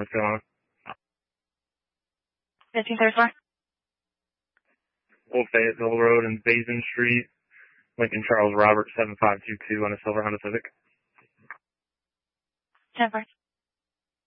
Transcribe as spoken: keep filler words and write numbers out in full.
North Carolina. fifteen third floor. Old Fayetteville Road and Basin Street, Lincoln Charles Robert, seven five two two on a silver Honda Civic. ten four.